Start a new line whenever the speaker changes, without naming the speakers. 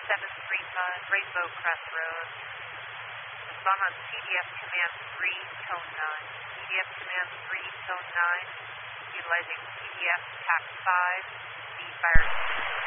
735 Rainbow Crest Road. Respond on CDF Command 3, Tone 9. CDF Command 3, Tone 9, utilizing CDF TAC 5, B fire.